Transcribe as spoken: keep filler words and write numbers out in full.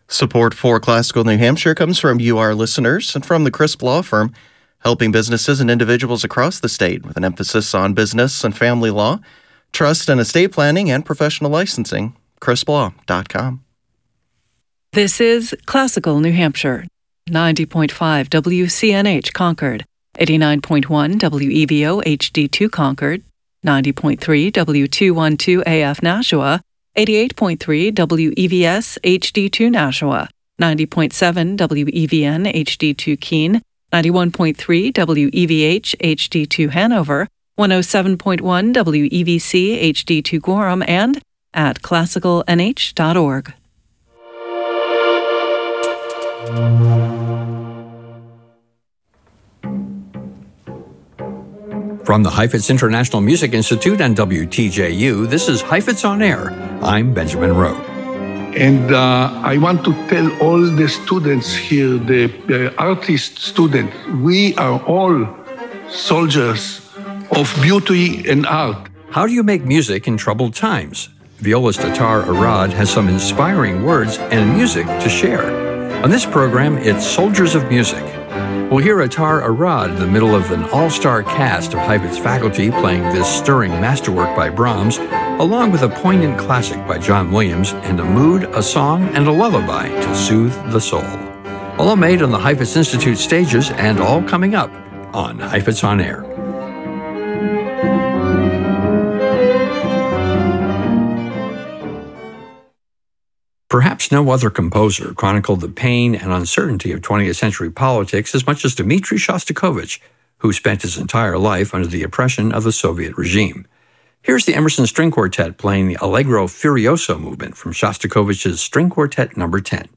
Support for Classical New Hampshire comes from you, our listeners, and from the Crisp Law Firm, helping businesses and individuals across the state with an emphasis on business and family law, trust and estate planning, and professional licensing. crisp law dot com. This is Classical New Hampshire, ninety point five W C N H Concord, eighty-nine point one W E V O H D two Concord, ninety point three W two twelve A F Nashua, eighty-eight point three W E V S H D two Nashua, ninety point seven W E V N H D two Keene, ninety-one point three W E V H H D two Hanover, one oh seven point one W E V C H D two Gorham, and at classical n h dot org. From the Heifetz International Music Institute and W T J U, this is Heifetz on Air. I'm Benjamin Rowe. And uh, I want to tell all the students here, the uh, artist students, we are all soldiers of beauty and art. How do you make music in troubled times? Violist Atar Arad has some inspiring words and music to share. On this program, it's Soldiers of Music. We'll hear Atar Arad in the middle of an all-star cast of Heifetz faculty playing this stirring masterwork by Brahms, along with a poignant classic by John Williams and a mood, a song, and a lullaby to soothe the soul. All made on the Heifetz Institute stages and all coming up on Heifetz on Air. Perhaps no other composer chronicled the pain and uncertainty of twentieth century politics as much as Dmitri Shostakovich, who spent his entire life under the oppression of the Soviet regime. Here's the Emerson String Quartet playing the Allegro Furioso movement from Shostakovich's String Quartet number ten.